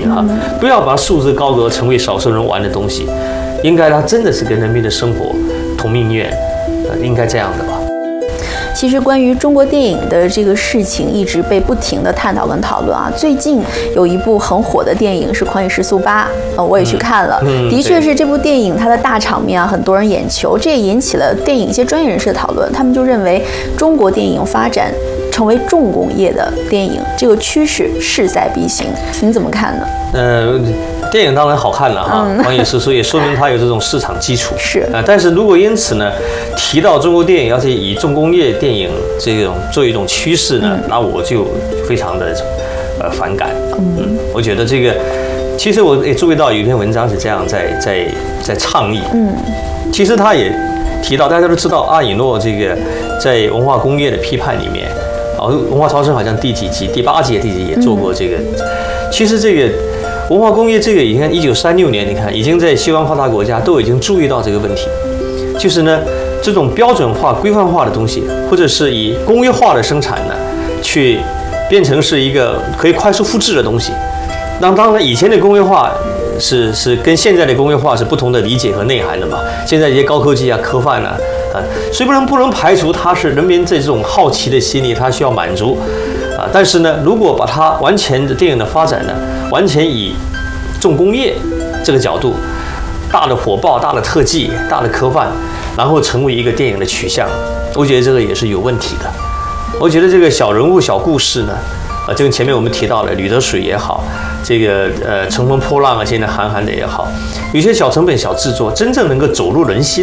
哈，不要把束之高阁，成为少数人玩的东西。应该它真的是跟人民的生活同命运，应该这样的吧。 其实关于中国电影的这个事情，一直被不停的探讨跟讨论啊。最近有一部很火的电影是《狂野时速8》，我也去看了，的确是这部电影它的大场面啊，很多人眼球，这也引起了电影一些专业人士的讨论。他们就认为中国电影发展成为重工业的电影，这个趋势势在必行，您怎么看呢？ 电影当然好看了哈，狂野时速也说明它有这种市场基础。 是但是如果因此呢，提到中国电影要是以重工业电影这种作为一种趋势呢，那我就非常的反感。我觉得这个，其实我也注意到有一篇文章是这样在倡议。其实他也提到，大家都知道阿以诺这个在文化工业的批判里面，文化超生好像第几集，第8集、第几集也做过这个。其实这个文化工业这个，你看1936年，你看已经在西方发达国家都已经注意到这个问题，就是呢这种标准化、规范化的东西，或者是以工业化的生产呢，去变成是一个可以快速复制的东西。那当然，以前的工业化是跟现在的工业化是不同的理解和内涵的嘛。现在一些高科技啊、科幻啊，所以不能排除它是人民这种好奇的心理，它需要满足。但是呢，如果把它完全的电影的发展呢，完全以重工业这个角度，大的火爆、大的特技、大的科幻，然后成为一个电影的取向，我觉得这个也是有问题的。我觉得这个小人物、小故事呢，这个前面我们提到了《吕得水》也好，这个乘风破浪啊，现在韩寒的也好，有些小成本、小制作，真正能够走入人心。